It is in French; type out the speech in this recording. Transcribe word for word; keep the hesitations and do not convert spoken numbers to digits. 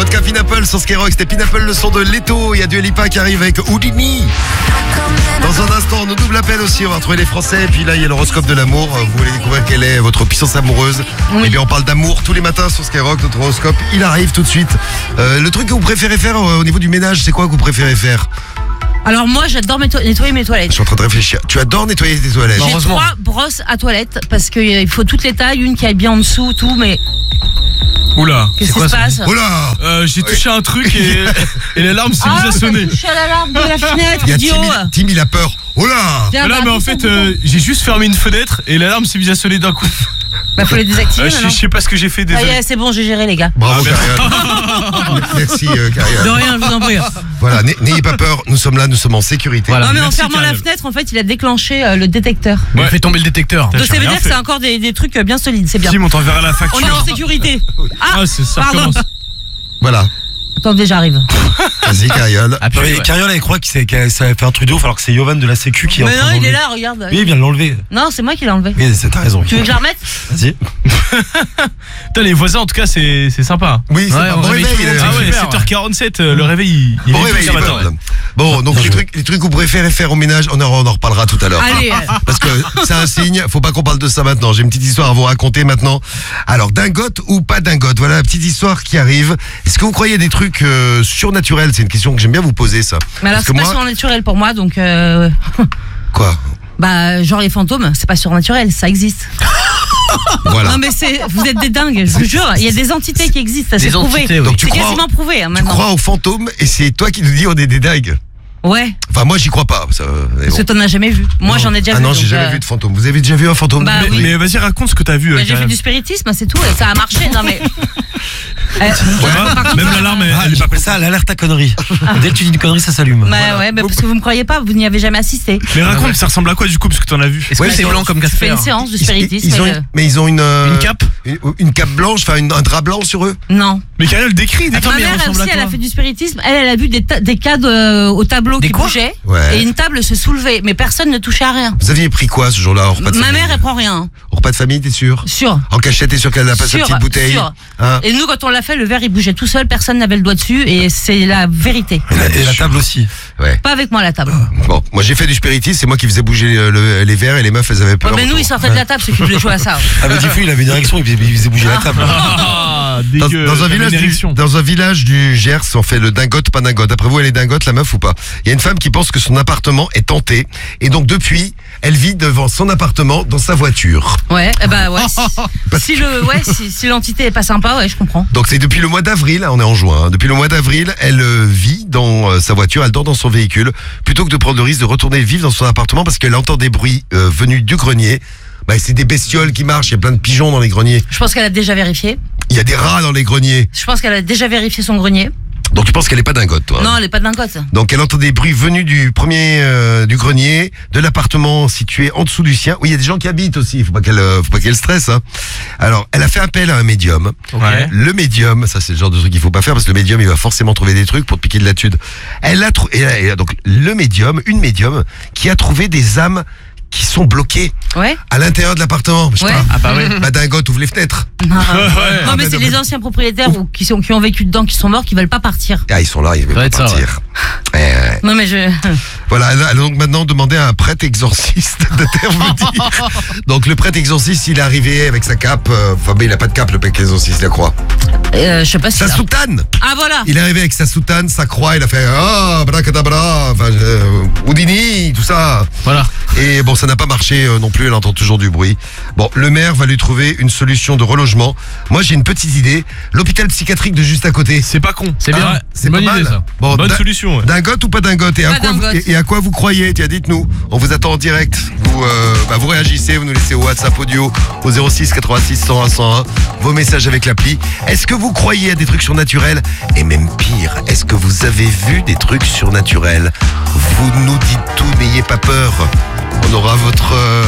Vodka Pineapple sur Skyrock. C'était Pineapple, le son de Leto. Il y a Dua Lipa qui arrive avec Houdini. Dans un instant, on nous double appel aussi. On va retrouver les Français. Et puis là, il y a l'horoscope de l'amour. Vous voulez découvrir quelle est votre puissance amoureuse? Oui. Eh bien, on parle d'amour tous les matins sur Skyrock. Notre horoscope, il arrive tout de suite. Euh, le truc que vous préférez faire euh, au niveau du ménage, c'est quoi que vous préférez faire? Alors moi, j'adore netto- nettoyer mes Je toilettes. suis en train de réfléchir. Tu adores nettoyer tes toilettes? J'ai heureusement. trois brosses à toilette parce qu'il faut toutes les tailles, une qui aille bien en dessous, tout, mais Oula. qu'est-ce qui quoi se ça passe? Oh là! Euh, j'ai touché un truc et, et l'alarme s'est Ah, mise à t'as sonner. touché à l'alarme de la fenêtre, Il y a idiot. Tim, il- Tim, il a peur. Oh là! Viens, Mais là, bah, mais en appuie fait, sur le euh, bouton. j'ai juste fermé une fenêtre et l'alarme s'est mise à sonner d'un coup. Bah faut les désactiver Euh, je, maintenant. je sais pas ce que j'ai fait, Ça y désolé. est, c'est bon, j'ai géré les gars. Bravo, Ah, Karianne. Merci, euh, Karianne. De rien, je vous en prie. Voilà, n- n'ayez pas peur. Nous sommes là, nous sommes en sécurité. Voilà. Non mais en merci, fermant la Karianne. fenêtre, en fait, il a déclenché euh, le détecteur. Ouais. Il fait tomber le détecteur. Putain, Donc ça j'ai veut rien dire que fait. c'est encore des, des trucs euh, bien solides, c'est bien. Tim, on t'enverra la On facture. est en sécurité. Ah, Ah, c'est ça pardon. recommence. Voilà. Attendez, j'arrive. Vas-y, Karianne. Ah, Non, mais ouais. Carriole, elle croit que c'est- que ça a fait un truc de ouf alors que c'est Yovan de la Sécu qui est en Mais train non, il d'enlever. est là, regarde. Oui, il vient de l'enlever. Non, c'est moi qui l'ai enlevé. Oui, c'est- t'as raison. Tu veux que je la remette? Vas-y. Putain, les voisins, en tout cas, c'est c'est sympa. Oui, c'est Ouais, pas on bon réveille réveil. tout le monde, euh, Ah c'est ouais, super, sept heures quarante-sept, euh, le réveil, il, il Bon est réveil, ce matin. Liverpool. Bon, donc les trucs, les trucs que vous préférez faire au ménage, on en, on en reparlera tout à l'heure. Allez. Parce que c'est un signe, faut pas qu'on parle de ça maintenant. J'ai une petite histoire à vous raconter maintenant. Alors, dingote ou pas dingote? Voilà la petite histoire qui arrive. Est-ce que vous croyez à des trucs euh, surnaturels? C'est une question que j'aime bien vous poser, ça. Mais alors Parce c'est que pas moi, surnaturel pour moi, donc euh, quoi? bah genre les fantômes, c'est pas surnaturel, ça existe. Voilà. Non mais c'est, vous êtes des dingues, je vous jure, il y a des entités qui existent, ça c'est Des prouvé. entités, oui. Donc tu C'est crois, quasiment prouvé hein, tu maintenant. crois aux fantômes et c'est toi qui nous dis on est des dingues. Ouais, Enfin, moi, j'y crois pas. Ça, mais parce bon. que t'en as jamais vu. Moi j'en ai déjà Ah vu. non, j'ai donc, jamais euh, vu de fantôme. Vous avez déjà vu un fantôme? Bah Mais, oui. mais vas-y, raconte ce que t'as vu. bah, euh, j'ai fait Karen. du spiritisme, c'est tout, et ça a marché. Non mais. Euh, Ouais, par contre, même l'alarme, elle, Ah, elle est pas j'appelle ça l'alerte à connerie. Dès que tu dis une connerie, ça s'allume. Bah ouais, bah, parce que vous me croyez pas, vous n'y avez jamais assisté. Mais raconte, ça ressemble à quoi du coup, parce que t'en as vu? Est-ce Ouais, que c'est ils ont- blanc comme Je fais Casper? une séance de Ils- spiritisme. ils ont et, une- euh, mais ils ont une euh, Une cape? une, une cape blanche, enfin une- un drap blanc sur eux. Non. Mais Kariole décrit, décrit. Ma mais elle mère elle ressemble à aussi, elle quoi a fait du spiritisme. Elle, elle a vu des, ta- des cadres euh, au tableau Des qui quoi bougeaient. Ouais. Et une table se soulevait, mais personne ne touchait à rien. Vous aviez pris quoi ce jour-là au repas de Ma famille? mère, elle prend rien. Au repas de famille, t'es sûr? Sûr. En cachette, t'es sûr qu'elle n'a pas sa Sûr, petite bouteille? sûr. Hein? Et nous, quand on l'a fait, le verre, il bougeait tout seul, personne n'avait le doigt dessus, et c'est la vérité. Et la, et la table aussi. Ouais. Pas avec moi, la table. Bon, moi j'ai fait du spiritisme, c'est moi qui faisais bouger le- le- les verres et les meufs elles avaient peur. Ouais, mais nous, autour. ils sortaient de la table, ceux qui voulaient jouer à ça. Ah, mais Diffus, il avait une érection et puis il faisait bouger la table. Ah, Dans, dégueu. dans un t'avais village une du, érection. dans un village du Gers, on fait le dingote, pas dingote. D'après vous, elle est dingote, la meuf ou pas? Il y a une femme qui pense que son appartement est hanté. Et donc, depuis, elle vit devant son appartement dans sa voiture. Ouais, eh ben ouais. Si, si le, ouais, si, si l'entité est pas sympa, ouais, je comprends. Donc, c'est depuis le mois d'avril, on est en juin, hein, depuis le mois d'avril, elle euh, vit dans euh, sa voiture, elle dort dans son véhicule, plutôt que de prendre le risque de retourner vivre dans son appartement parce qu'elle entend des bruits euh, venus du grenier. Bah, c'est des bestioles qui marchent, il y a plein de pigeons dans les greniers. Je pense qu'elle a déjà vérifié. Il y a des rats dans les greniers. Je pense qu'elle a déjà vérifié son grenier. Donc, tu penses qu'elle est pas dingote, toi? Non, elle est pas dingote. Donc elle entend des bruits venus du premier euh, du grenier, de l'appartement situé en dessous du sien. Oui, il y a des gens qui habitent aussi. Faut pas qu'elle, euh, faut pas qu'elle stresse. Hein. Alors, elle a fait appel à un médium. Ouais. Le médium, ça c'est le genre de truc qu'il faut pas faire parce que le médium il va forcément trouver des trucs pour te piquer de la thune. Elle a trouvé, donc le médium, une médium qui a trouvé des âmes qui sont bloquées Ouais. à l'intérieur de l'appartement. Je sais Ouais. pas. Ah bah ouais. Bah dingote, ouvre les fenêtres. Non, Ouais. non, mais Ah, c'est mais- les anciens propriétaires ou qui, sont, qui ont vécu dedans, qui sont morts, qui veulent pas partir. Ah, ils sont là, ils veulent doit pas être ça, partir. Ouais, ouais. Non, mais je. Voilà, elle a, elle a donc maintenant demandé à un prêtre exorciste d'intervenir. Donc le prêtre exorciste, il est arrivé avec sa cape. euh, Enfin, mais il a pas de cape, le prêtre exorciste, la croix. Euh, je sais pas si. Sa soutane. Ah, voilà. Il est arrivé avec sa soutane, sa croix. Il a fait ah, bracadabra, enfin, euh, Houdini, tout ça. Voilà. Et bon, ça n'a pas marché euh, non plus. Elle entend toujours du bruit. Bon, le maire va lui trouver une solution de relogement. Moi, j'ai une petite idée. L'hôpital psychiatrique de juste à côté. C'est pas con. C'est bien. Ah ouais. C'est pas bonne mal. idée, ça. Bon, Bonne da- solution, ouais. Dingote ou pas dingote et à, Pas quoi vous, dingote. et, et à quoi vous croyez? Tiens, dites-nous. On vous attend en direct. Vous, euh, bah, vous réagissez, vous nous laissez au WhatsApp audio au zéro six quatre-vingt-six cent un cent un vos messages avec l'appli. Est-ce que vous croyez à des trucs surnaturels? Et même pire, est-ce que vous avez vu des trucs surnaturels? Vous nous dites tout, n'ayez pas peur. On aura votre... euh,